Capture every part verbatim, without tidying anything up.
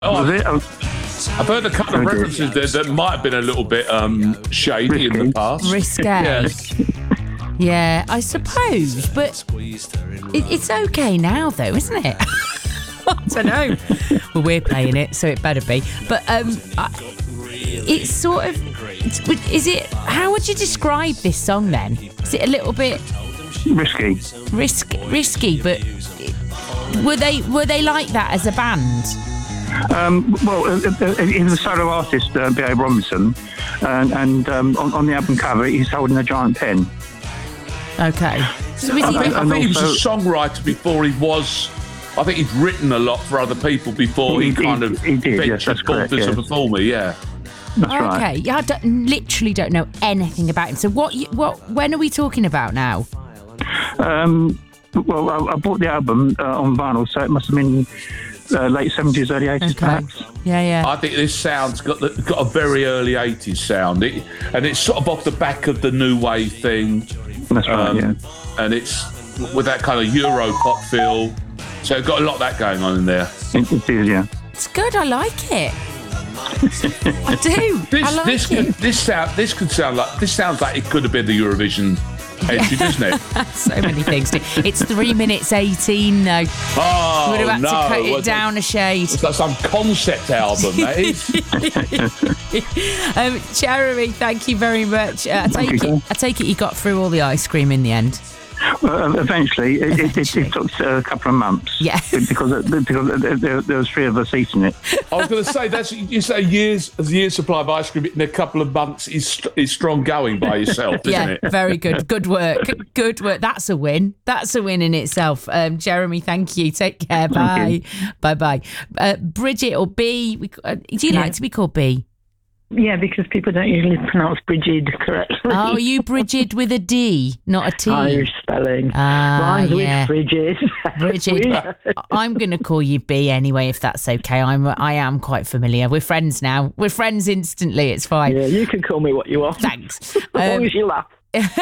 Oh, Was it? Oh, I've heard a couple of references there that might have been a little bit um, shady in the past. Risque. Yes. Yeah, I suppose, but it, it's okay now, though, isn't it? I don't know. Well, we're playing it, so it better be. But um, I, it's sort of. Is it? How would you describe this song then? Is it a little bit risky. Risk, risky, but were they were they like that as a band? Um, well, uh, uh, he was a solo artist, uh, B A Robinson, and, and um, on, on the album cover, he's holding a giant pen. Okay. So is I he think, I think he was also- a songwriter before he was. I think he's written a lot for other people before he, He- kind he- of he did, yes, ventured that's correct, forth as a yes. performer. Yeah. That's okay? right. Yeah, I don't, literally don't know anything about him. So what? you- What? When are we talking about now? Um, well, I, I bought the album uh, on vinyl, so it must have been uh, late seventies, early eighties, perhaps. Yeah, yeah. I think this sound's got the, got a very early eighties sound, it, and it's sort of off the back of the new wave thing. That's right, Um, yeah. And it's with that kind of Euro pop feel. So it's got a lot of that going on in there. It, it is, yeah. It's good. I like it. I do. This I like this it. could, this sound this could sound like this sounds like it could have been the Eurovision entry, doesn't it? So many things. It's three minutes eighteen though. Oh Would have had no! to cut it Well, down a shade. It's like some concept album, that is. um, Jeremy, thank you very much. Uh, I Thank take you. it. I take it you got through all the ice cream in the end. Well, eventually, it, it, it, it took a couple of months. Yeah. Because, because there, there was three of us eating it. I was going to say that's you say years a year's supply of ice cream in a couple of months is is strong going by yourself, isn't Yeah, it? very good. Good work. Good work. That's a win. That's a win in itself. Um, Jeremy, thank you. Take care. Bye. Bye bye. Uh, Bridget or B, we, uh, do you Yeah. like to be called B? Yeah, because people don't usually pronounce Brigid correctly. Oh, you Bridget with a D, not a T. Irish spelling. Ah, Rhymes yeah. with Bridget. Bridget, Yeah. I'm going to call you B anyway, if that's okay. I'm, I am quite familiar. We're friends now. We're friends instantly. It's fine. Yeah, you can call me what you want. Thanks. As long Um, as you laugh.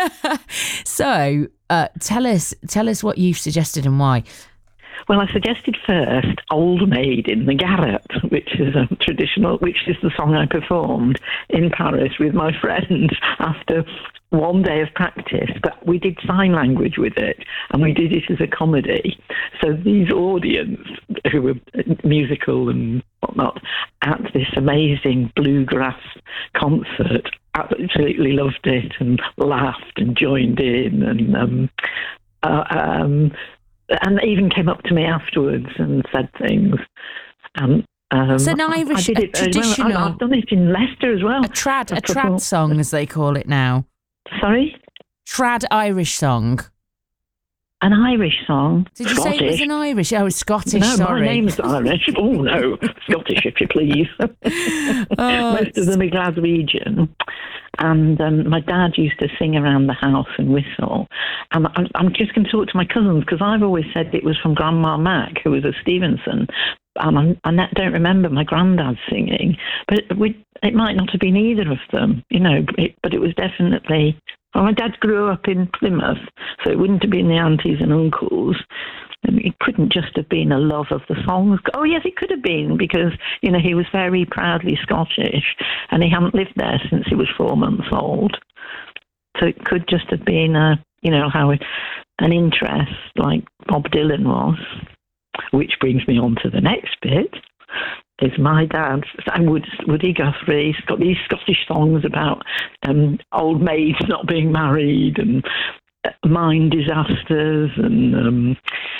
so, uh, tell us, tell us what you've suggested and why. Well, I suggested first Old Maid in the Garret, which is a traditional, which is the song I performed in Paris with my friends after one day of practice. But we did sign language with it, and we did it as a comedy. So these audience, who were musical and whatnot, at this amazing bluegrass concert, absolutely loved it and laughed and joined in and um, uh, um, and even came up to me afterwards and said things. Um, um, It's an Irish, I did a it very well. traditional, I- I've done it in Leicester as well. a trad, a I've trad performed- song as they call it now. Sorry? Trad Irish song. An Irish song. Did you Scottish. say it was an Irish? Oh, Scottish. No, sorry. my name's Irish. Oh, no. Scottish, if you please. Oh, Most of them are Glaswegian. And um, my dad used to sing around the house and whistle. And I'm, I'm just going to talk to my cousins because I've always said it was from Grandma Mac, who was a Stevenson. And I'm, I ne- don't remember my granddad singing. But it, we, it might not have been either of them, you know, it, but it was definitely... Well, my dad grew up in Plymouth, so it wouldn't have been the aunties and uncles. And it couldn't just have been a love of the songs. Oh, yes, it could have been because, you know, he was very proudly Scottish and he hadn't lived there since he was four months old. So it could just have been, a, you know, how it, an interest like Bob Dylan was, which brings me on to the next bit. Is my dad, Wood, Woody Guthrie, he's got these Scottish songs about um, old maids not being married and mine disasters and um,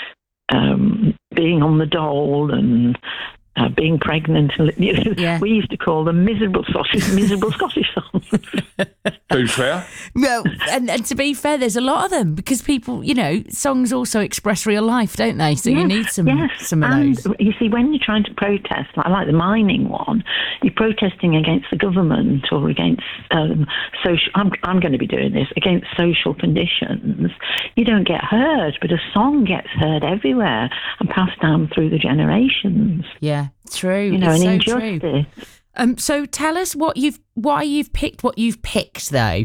um, being on the dole and uh, being pregnant. And, you know, Yeah. We used to call them miserable Scottish, miserable Scottish songs. Who's fair? Well, and, and to be fair, there's a lot of them because people, you know, songs also express real life, don't they? So you Yes, need some yes. some of and those. You see, when you're trying to protest, like, like the mining one, you're protesting against the government or against um, social. I'm I'm going to be doing this against social conditions. You don't get heard, but a song gets heard everywhere and passed down through the generations. Yeah, true. You know, it's an so injustice. true. Um, so tell us what you've, why you've picked what you've picked, though.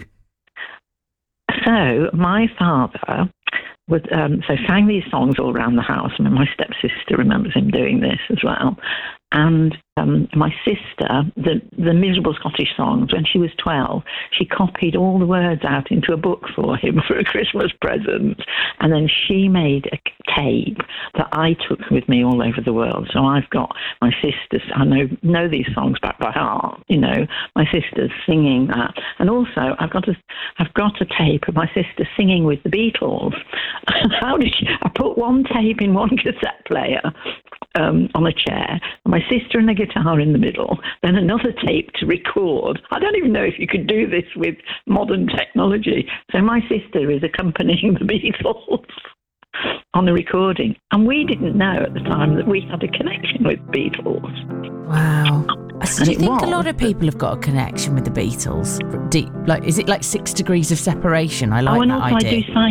So my father would um, so sang these songs all around the house. I mean, my stepsister remembers him doing this as well. And um, my sister, the, the Miserable Scottish Songs, when she was twelve, she copied all the words out into a book for him for a Christmas present. And then she made a tape that I took with me all over the world. So I've got my sisters, I know know these songs back by heart, you know, my sisters singing that. And also I've got a, I've got a tape of my sister singing with the Beatles. How did she, I put one tape in one cassette player um, on a chair, my sister and a guitar in the middle, then another tape to record. I don't even know if you could do this with modern technology. So my sister is accompanying the Beatles on the recording. And we didn't know at the time that we had a connection with Beatles. Wow. So And do you it think was. a lot of people have got a connection with the Beatles? Deep, like, is it like six degrees of separation? I like oh, and that also idea. I do sign